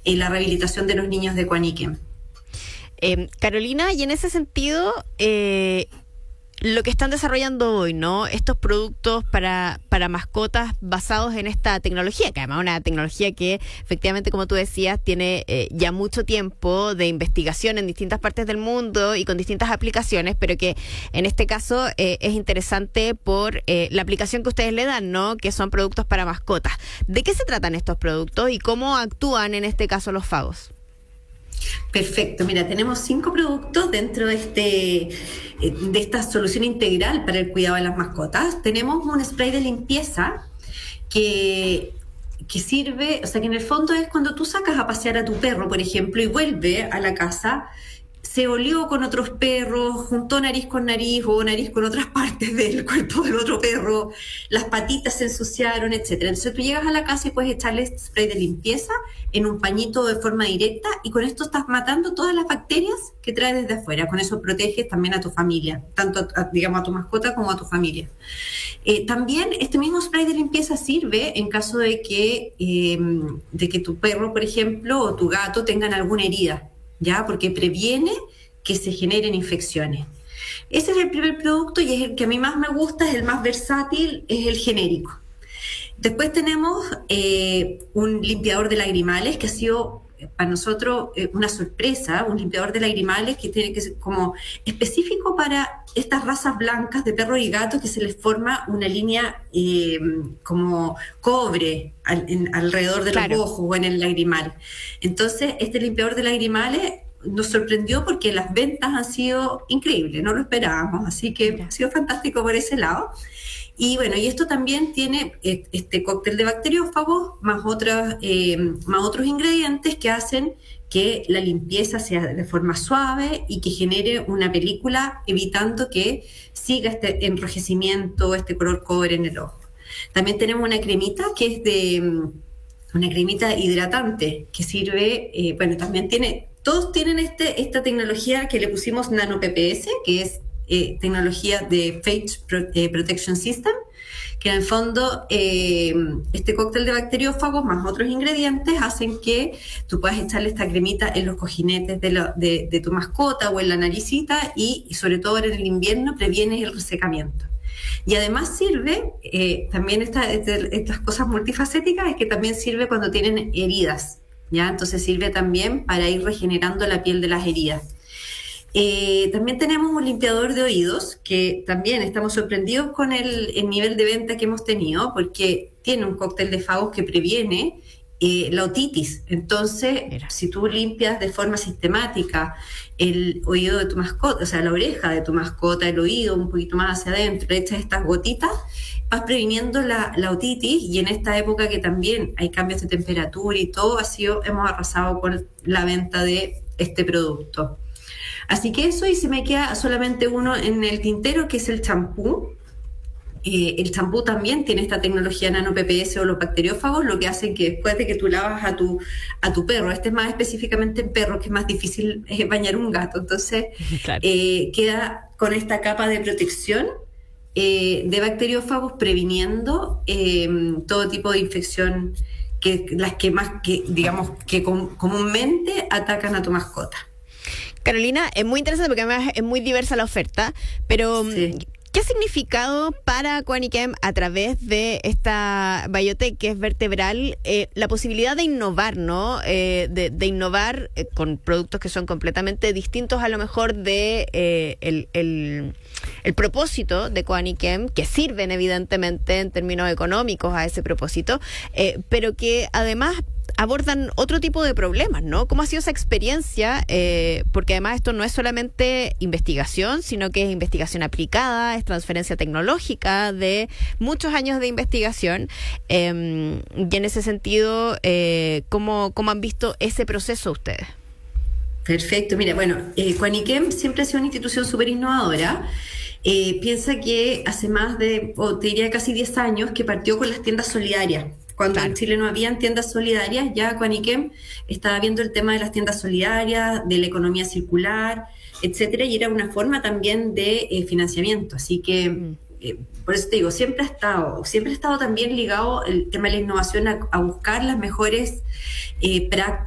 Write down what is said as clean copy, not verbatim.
la rehabilitación de los niños de Quaniquem. Carolina, y en ese sentido, lo que están desarrollando hoy, ¿no? Estos productos para mascotas basados en esta tecnología, que además es una tecnología que efectivamente, como tú decías, tiene ya mucho tiempo de investigación en distintas partes del mundo y con distintas aplicaciones, pero que en este caso es interesante por la aplicación que ustedes le dan, ¿no? Que son productos para mascotas. ¿De qué se tratan estos productos y cómo actúan en este caso los fagos? Perfecto, mira, tenemos 5 productos dentro de esta solución integral para el cuidado de las mascotas. Tenemos un spray de limpieza que sirve, o sea, que en el fondo es cuando tú sacas a pasear a tu perro, por ejemplo, y vuelve a la casa, se olió con otros perros, juntó nariz con nariz o nariz con otras partes del cuerpo del otro perro, las patitas se ensuciaron, etcétera. Entonces tú llegas a la casa y puedes echarle este spray de limpieza en un pañito de forma directa y con esto estás matando todas las bacterias que trae desde afuera. Con eso proteges también a tu familia, tanto digamos a tu mascota como a tu familia. También este mismo spray de limpieza sirve en caso de que tu perro, por ejemplo, o tu gato tengan alguna herida, ¿ya? Porque previene que se generen infecciones. Ese es el primer producto y es el que a mí más me gusta, es el más versátil, es el genérico. Después tenemos un limpiador de lagrimales que ha sido para nosotros una sorpresa, un limpiador de lagrimales que tiene que ser como específico para estas razas blancas de perros y gatos que se les forma una línea como cobre alrededor de los ojos o en el lagrimal. Entonces, este limpiador de lagrimales nos sorprendió porque las ventas han sido increíbles, no lo esperábamos, así que ha sido fantástico por ese lado. Y bueno, y esto también tiene este cóctel de bacteriófagos más otros ingredientes que hacen que la limpieza sea de forma suave y que genere una película evitando que siga este enrojecimiento, este color cobre en el ojo. También tenemos una cremita que es una cremita hidratante que sirve, todos tienen esta tecnología que le pusimos Nano PPS, que es tecnología de Phage Protection System, que en el fondo este cóctel de bacteriófagos más otros ingredientes hacen que tú puedas echarle esta cremita en los cojinetes de tu mascota o en la naricita y sobre todo en el invierno previenes el resecamiento. Y además sirve, también estas cosas multifacéticas, es que también sirve cuando tienen heridas, ¿ya? Entonces sirve también para ir regenerando la piel de las heridas. También tenemos un limpiador de oídos que también estamos sorprendidos con el nivel de venta que hemos tenido porque tiene un cóctel de fagos que previene la otitis. Entonces, si tú limpias de forma sistemática el oído de tu mascota, o sea, la oreja de tu mascota, el oído un poquito más hacia adentro, le echas estas gotitas, vas previniendo la otitis. Y en esta época que también hay cambios de temperatura y todo, hemos arrasado con la venta de este producto. Así que eso, y se me queda solamente uno en el tintero, que es el champú. El champú también tiene esta tecnología Nano PPS o los bacteriófagos, lo que hace que después de que tú lavas a tu perro, este es más específicamente en perros, que es más difícil bañar un gato, entonces claro. Queda con esta capa de protección de bacteriófagos previniendo todo tipo de infección, las que comúnmente atacan a tu mascota. Carolina, es muy interesante porque además es muy diversa la oferta, pero sí. ¿Qué ha significado para Quaniquem a través de esta biotech que es vertebral la posibilidad de innovar, ¿no? De innovar con productos que son completamente distintos a lo mejor de el propósito de Quaniquem, que sirven evidentemente en términos económicos a ese propósito, pero que además abordan otro tipo de problemas, ¿no? ¿Cómo ha sido esa experiencia? Porque además esto no es solamente investigación, sino que es investigación aplicada, es transferencia tecnológica de muchos años de investigación. Y en ese sentido, ¿cómo han visto ese proceso ustedes? Perfecto. Mira, Quaniquem siempre ha sido una institución súper innovadora. Piensa que hace te diría casi 10 años que partió con las tiendas solidarias. Cuando en Chile no habían tiendas solidarias, ya Quaniquem estaba viendo el tema de las tiendas solidarias, de la economía circular, etcétera, y era una forma también de financiamiento. Así que, por eso te digo, siempre ha estado también ligado el tema de la innovación a buscar las mejores prácticas